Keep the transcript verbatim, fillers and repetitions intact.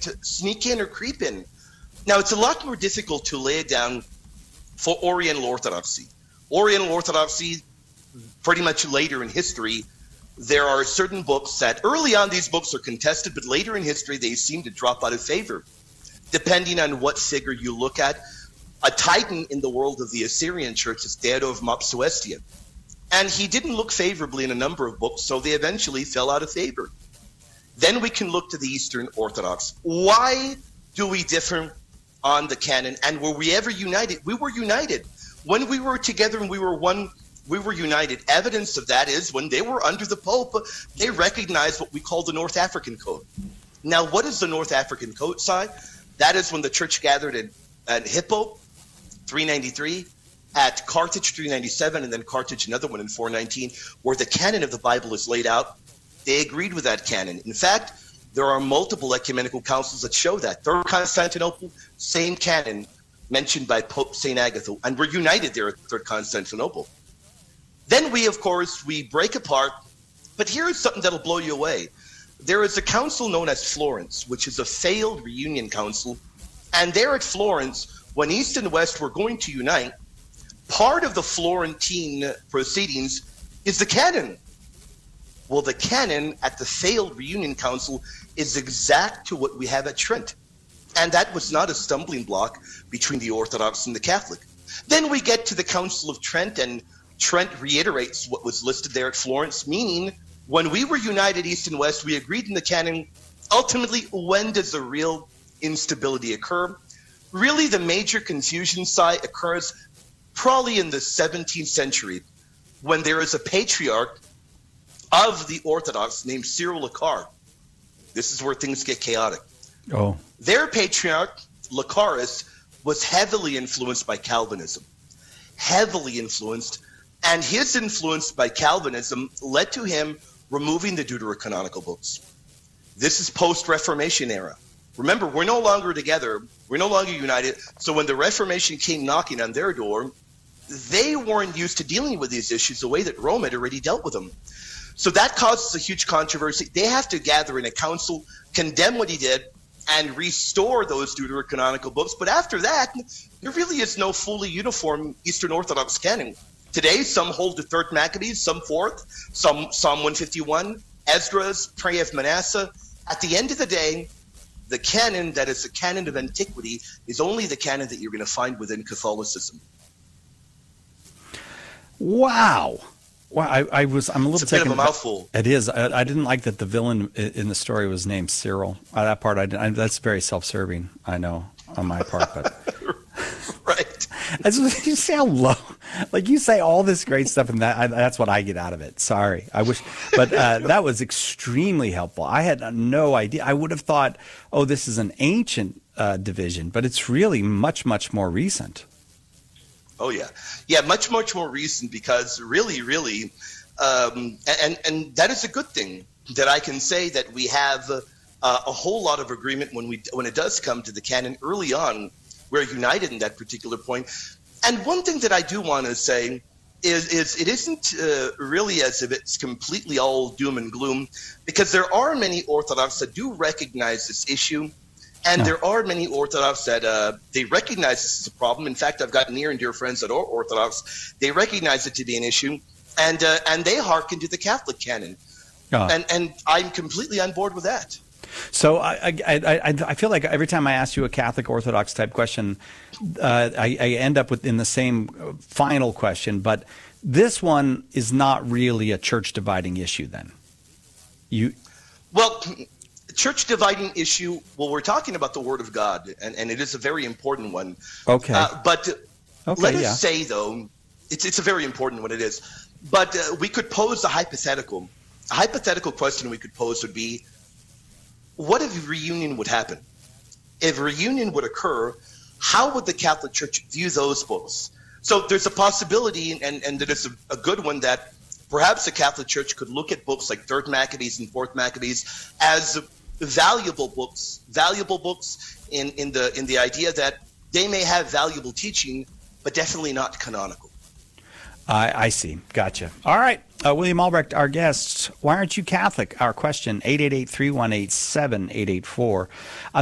can't sneak in or creep in. Now, it's a lot more difficult to lay it down for Oriental Orthodoxy. Oriental Orthodoxy, pretty much later in history, there are certain books that early on these books are contested, but later in history they seem to drop out of favor, depending on what figure you look at. A titan in the world of the Assyrian church is Theodo of Mopsuestia. And he didn't look favorably in a number of books, so they eventually fell out of favor. Then we can look to the Eastern Orthodox. Why do we differ on the canon? And were we ever united? We were united. When we were together and we were one, we were united. Evidence of that is when they were under the Pope, they recognized what we call the North African Code. Now, what is the North African Code, Si? That is when the church gathered at, at Hippo, three ninety-three, at Carthage, three ninety-seven, and then Carthage, another one in four nineteen, where the canon of the Bible is laid out. They agreed with that canon. In fact, there are multiple ecumenical councils that show that. Third Constantinople, same canon mentioned by Pope Saint Agatha, and we're united there at Third Constantinople. Then we, of course, we break apart, but here's something that'll blow you away. There is a council known as Florence, which is a failed reunion council, and there at Florence, when East and West were going to unite, part of the Florentine proceedings is the canon. Well, the canon at the failed reunion council is exact to what we have at Trent. And that was not a stumbling block between the Orthodox and the Catholic. Then we get to the Council of Trent, and Trent reiterates what was listed there at Florence, meaning when we were united East and West, we agreed in the canon. Ultimately, when does the real instability occur? Really, the major confusion side occurs probably in the seventeenth century, when there is a patriarch of the Orthodox named Cyril Lacar. This is where things get chaotic. Oh. Their patriarch, Lacaris, was heavily influenced by Calvinism. Heavily influenced. And his influence by Calvinism led to him removing the deuterocanonical books. This is post-Reformation era. Remember, we're no longer together. We're no longer united. So when the Reformation came knocking on their door, they weren't used to dealing with these issues the way that Rome had already dealt with them. So that causes a huge controversy. They have to gather in a council, condemn what he did, and restore those deuterocanonical books. But after that, there really is no fully uniform Eastern Orthodox canon. Today, some hold the Third Maccabees, some Fourth, some Psalm one fifty-one, Esdras, Prayer of Manasseh. At the end of the day, the canon that is the canon of antiquity is only the canon that you're going to find within Catholicism. Wow. Well, I, I was. I'm a little it's a taken. bit of a mouthful. It is. I, I didn't like that the villain in the story was named Cyril. Uh, that part, I, I that's very self-serving. I know on my part, but right. That's, you say how low, like you say all this great stuff, and that I, that's what I get out of it. Sorry, I wish, but uh, that was extremely helpful. I had no idea. I would have thought, oh, this is an ancient uh, division, but it's really much, much more recent. Oh, yeah. Yeah, much, much more recent because really, really, um, and, and that is a good thing that I can say that we have uh, a whole lot of agreement when we when it does come to the canon early on. We're united in that particular point. And one thing that I do want to say is, is it isn't uh, really as if it's completely all doom and gloom, because there are many Orthodox that do recognize this issue. And No. there are many Orthodox that uh, they recognize this is a problem. In fact, I've got near and dear friends that are Orthodox. They recognize it to be an issue, and uh, and they hearken to the Catholic canon. Oh. And and I'm completely on board with that. So I, I, I, I feel like every time I ask you a Catholic Orthodox type question, uh, I, I end up with in the same final question. But this one is not really a church dividing issue. Then you well. Church dividing issue, well, we're talking about the Word of God, and, and it is a very important one. Okay. Uh, but okay, let us yeah. say, though, it's, it's a very important one, it is. But uh, we could pose a hypothetical. A hypothetical question we could pose would be, what if reunion would happen? If reunion would occur, how would the Catholic Church view those books? So there's a possibility, and, and there's a, a good one, that perhaps the Catholic Church could look at books like Third Maccabees and Fourth Maccabees as valuable books, valuable books in, in the in the idea that they may have valuable teaching, but definitely not canonical. I, I see. Gotcha. All right. Uh, William Albrecht, our guest. Why aren't you Catholic? Our question, eight eight eight, three one eight, seven eight eight four.